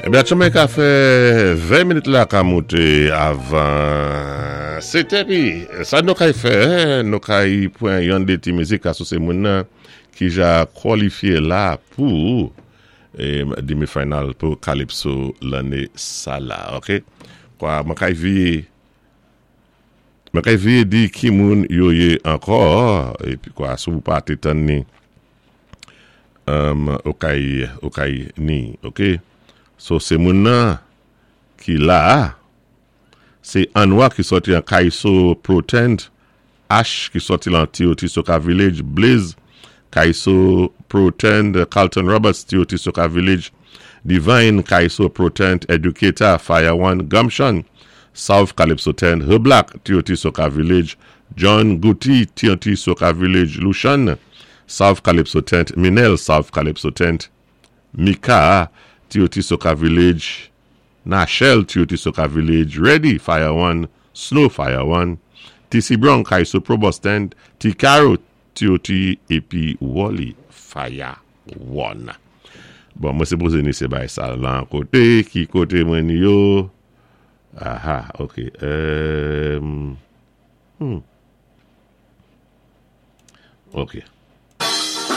Eh bien, chome ka fait 20 minutes là qu'a monté avant. C'était puis ça nous kay fait, nous kay point yon de ti musique à ce moun qui ja qualifié là pour demi-finale pour Calypso l'année ça là, OK? Quoi, moi kay di ki moun yoye encore et puis quoi, si vous pas t'étonner okay ni, OK? So c'est moun nan qui là c'est Anwa qui sorti en Kaiso Protent, Ash qui sorti en TOT Soka Village, Blaze Kaiso Protent, Carlton Roberts TOT Soka Village, Divine Kaiso Protent, Educator Fire One, Gumption South Calypso 10, Her Black TOT Soka Village, John Guti TOT Soka Village, Lucian South Calypso 10, Minel South Calypso 10, Mika TOT Soka Village, Nashel TOT Soka Village, Ready Fire One, Snow Fire One, TC Brown Kaiso Provost End, T Caro TOT et puis Wally Fire One. Bon, moi c'est posé ni c'est bay ça là côté qui côté moi yo. Aha, OK. OK.